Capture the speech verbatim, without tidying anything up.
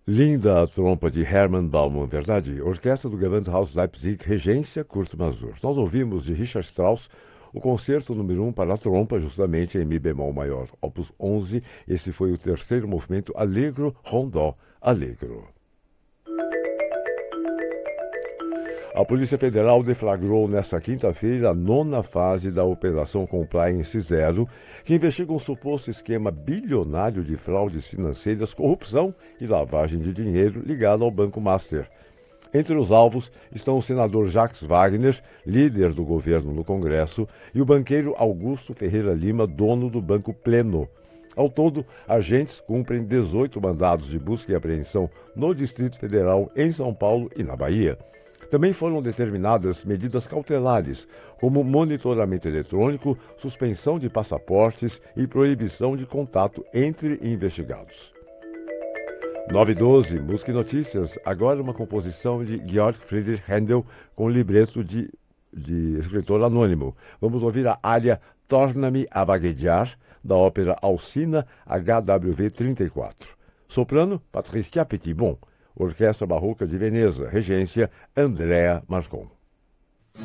Linda a trompa de Hermann Baumann, verdade? Orquestra do Gewandhaus Leipzig, regência Kurt Masur. Nós ouvimos de Richard Strauss o concerto número um para a trompa, justamente em Mi bemol maior, opus onze. Esse foi o terceiro movimento Allegro Rondó Allegro. A Polícia Federal deflagrou nesta quinta-feira a nona fase da Operação Compliance Zero, que investiga um suposto esquema bilionário de fraudes financeiras, corrupção e lavagem de dinheiro ligado ao Banco Master. Entre os alvos estão o senador Jacques Wagner, líder do governo no Congresso, e o banqueiro Augusto Ferreira Lima, dono do Banco Pleno. Ao todo, agentes cumprem dezoito mandados de busca e apreensão no Distrito Federal, em São Paulo e na Bahia. Também foram determinadas medidas cautelares, como monitoramento eletrônico, suspensão de passaportes e proibição de contato entre investigados. nove e doze, Música e Notícias. Agora uma composição de Georg Friedrich Händel com libreto de, de escritor anônimo. Vamos ouvir a área Torna-me a Vaguejar, da ópera Alcina H W V trinta e quatro. Soprano, Patricia Petitbon. Orquestra Barroca de Veneza, regência Andrea Marcon.